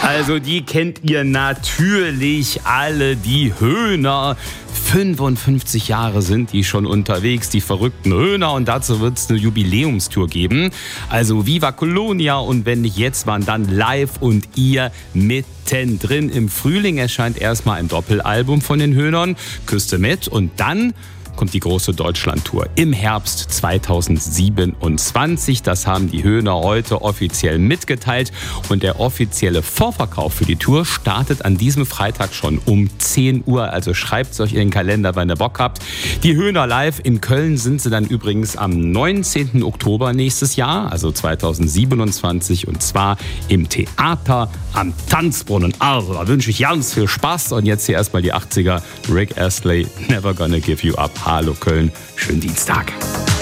Also die kennt ihr natürlich alle, die Höhner. 55 Jahre sind die schon unterwegs, die verrückten Höhner. Und dazu wird es eine Jubiläumstour geben. Also Viva Colonia und wenn nicht jetzt, wann dann live und ihr mittendrin. Im Frühling erscheint erstmal ein Doppelalbum von den Höhnern, Küste mit. Und dann kommt die große Deutschlandtour im Herbst 2027. Das haben die Höhner heute offiziell mitgeteilt. Und der offizielle Vorverkauf für die Tour startet an diesem Freitag schon um 10 Uhr. Also schreibt es euch in den Kalender, wenn ihr Bock habt. Die Höhner live in Köln sind sie dann übrigens am 19. Oktober nächstes Jahr, also 2027. Und zwar im Theater am Tanzbrunnen. Also da wünsche ich ganz viel Spaß. Und jetzt hier erstmal die 80er. Rick Astley, Never Gonna Give You Up. Hallo Köln, schönen Dienstag.